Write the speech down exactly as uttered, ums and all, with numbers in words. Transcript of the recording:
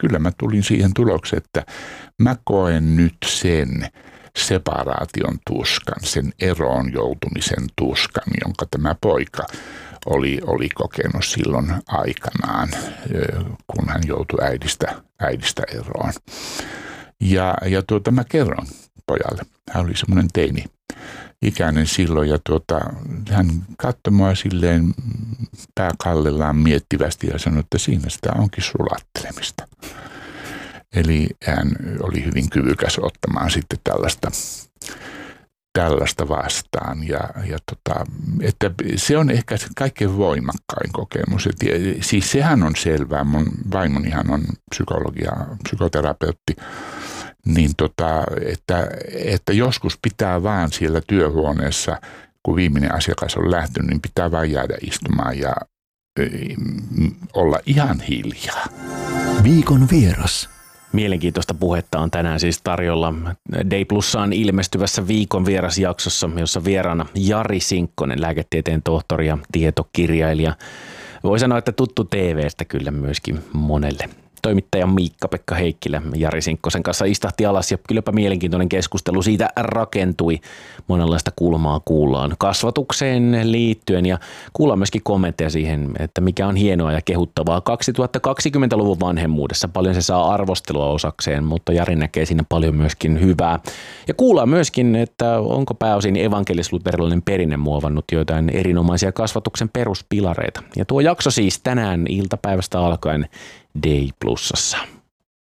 kyllä mä tulin siihen tulokseen, että mä koen nyt sen separaation tuskan, sen eroon joutumisen tuskan, jonka tämä poika oli, oli kokenut silloin aikanaan, kun hän joutui äidistä, äidistä eroon. Ja, ja tuota, mä kerron pojalle, hän oli semmoinen teini ikäinen silloin, ja tuota, hän katsoi mua silleen pääkallellaan miettivästi ja sanoi, että siinä sitä onkin sulattelemista. Eli hän oli hyvin kyvykäs ottamaan sitten tällaista, tällaista vastaan. Ja, ja tota, että se on ehkä se kaikkein voimakkain kokemus. Et, siis sehän on selvää, mun vaimonihan on psykologia, psykoterapeutti, niin tota, että, että joskus pitää vaan siellä työhuoneessa, kun viimeinen asiakas on lähtenyt, niin pitää vaan jäädä istumaan ja ö, olla ihan hiljaa. Viikon vieras. Mielenkiintoista puhetta on tänään siis tarjolla Day Plussaan ilmestyvässä Viikon vierasjaksossa, jossa vieraana Jari Sinkkonen, lääketieteen tohtori ja tietokirjailija. Voi sanoa, että tuttu T V:stä kyllä myöskin monelle. Toimittaja Miikka-Pekka Heikkilä Jari Sinkkosen kanssa istahti alas ja kylläpä mielenkiintoinen keskustelu siitä rakentui. Monenlaista kulmaa kuullaan kasvatukseen liittyen ja kuullaan myöskin kommentteja siihen, että mikä on hienoa ja kehuttavaa kaksituhattakaksikymmentäluvun vanhemmuudessa. Paljon se saa arvostelua osakseen, mutta Jari näkee siinä paljon myöskin hyvää. Ja kuullaan myöskin, että onko pääosin evankelis-luterilainen perinne muovannut joitain erinomaisia kasvatuksen peruspilareita. Ja tuo jakso siis tänään iltapäivästä alkaen Day Plusassa.